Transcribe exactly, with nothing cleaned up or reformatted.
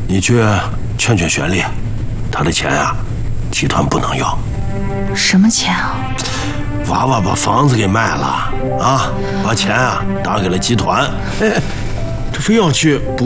你去劝劝旋律，他的钱啊，集团不能要。 什么钱啊？ 娃娃把房子给卖了啊，把钱啊打给了集团，哎，这非要去补。